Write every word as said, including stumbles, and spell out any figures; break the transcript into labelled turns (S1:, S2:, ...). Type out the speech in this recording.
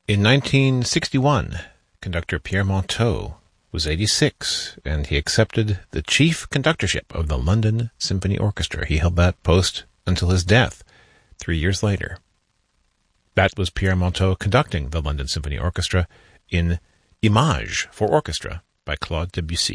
S1: In nineteen sixty-one, conductor Pierre Monteux was eighty-six, and he accepted the chief conductorship of the London Symphony Orchestra. He held that post until his death three years later. That was Pierre Monteux conducting the London Symphony Orchestra in Images for Orchestra by Claude Debussy.